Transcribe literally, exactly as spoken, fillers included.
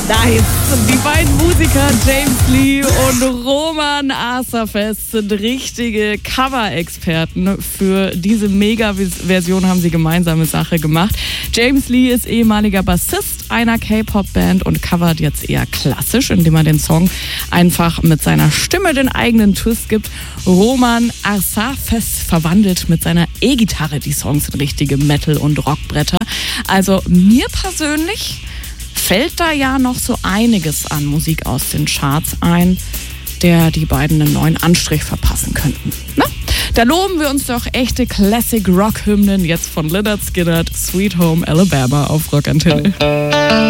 Nice. Die beiden Musiker James Lee und Roman Asafest sind richtige Cover-Experten. Für diese Mega-Version haben sie gemeinsame Sache gemacht. James Lee ist ehemaliger Bassist einer K-Pop-Band und covert jetzt eher klassisch, indem er den Song einfach mit seiner Stimme den eigenen Twist gibt. Roman Asafest verwandelt mit seiner E-Gitarre die Songs in richtige Metal- und Rockbretter. Also mir persönlich fällt da ja noch so einiges an Musik aus den Charts ein, der die beiden einen neuen Anstrich verpassen könnten. Na, da loben wir uns doch echte Classic-Rock-Hymnen jetzt von Lynyrd Skynyrd, Sweet Home Alabama auf Rockantenne.